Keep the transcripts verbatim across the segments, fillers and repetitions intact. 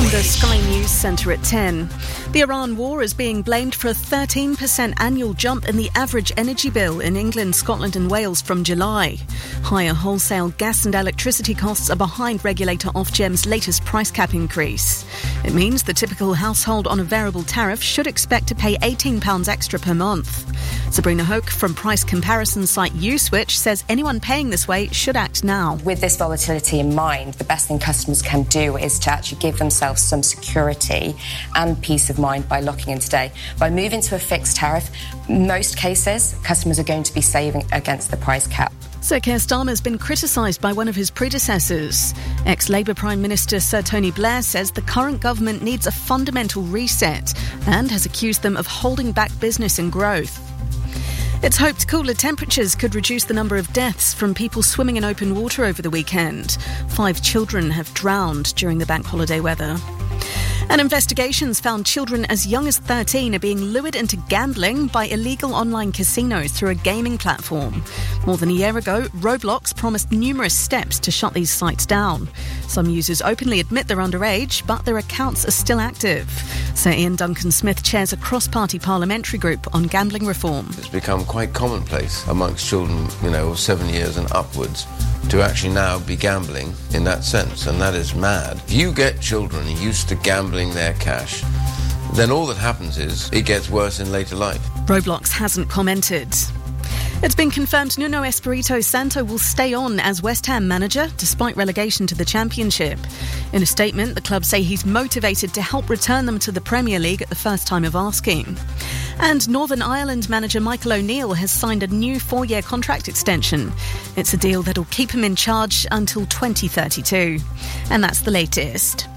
The Sky News Centre at ten. The Iran war is being blamed for a thirteen percent annual jump in the average energy bill in England, Scotland and Wales from July. Higher wholesale gas and electricity costs are behind regulator Ofgem's latest price cap increase. It means the typical household on a variable tariff should expect to pay eighteen pounds extra per month. Sabrina Hoke from price comparison site Uswitch says anyone paying this way should act now. With this volatility in mind, the best thing customers can do is to actually give themselves some security and peace of mind by locking in today. By moving to a fixed tariff, most cases, customers are going to be saving against the price cap. Sir Keir Starmer has been criticised by one of his predecessors. Ex-Labour Prime Minister Sir Tony Blair says the current government needs a fundamental reset and has accused them of holding back business and growth. It's hoped cooler temperatures could reduce the number of deaths from people swimming in open water over the weekend. Five children have drowned during the bank holiday weather. And investigations found children as young as thirteen are being lured into gambling by illegal online casinos through a gaming platform. More than a year ago, Roblox promised numerous steps to shut these sites down. Some users openly admit they're underage, but their accounts are still active. Sir Ian Duncan-Smith chairs a cross-party parliamentary group on gambling reform. It's become quite commonplace amongst children, you know, of seven years and upwards, to actually now be gambling in that sense, and that is mad. If you get children used to gambling their cash, then all that happens is it gets worse in later life. Roblox hasn't commented. It's been confirmed Nuno Espirito Santo will stay on as West Ham manager despite relegation to the Championship. In a statement, the club say he's motivated to help return them to the Premier League at the first time of asking. And Northern Ireland manager Michael O'Neill has signed a new four-year contract extension. It's a deal that'll keep him in charge until twenty thirty-two. And that's the latest.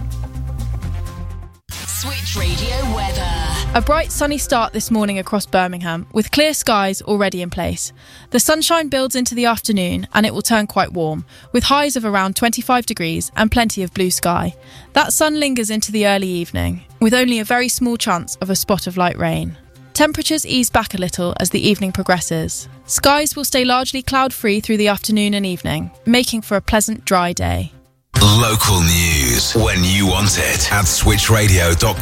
Switch Radio weather. A bright sunny start this morning across Birmingham, with clear skies already in place. The sunshine builds into the afternoon and it will turn quite warm, with highs of around twenty-five degrees and plenty of blue sky. That sun lingers into the early evening, with only a very small chance of a spot of light rain. Temperatures ease back a little as the evening progresses. Skies will stay largely cloud-free through the afternoon and evening, making for a pleasant dry day. Local news when you want it at switch radio dot com.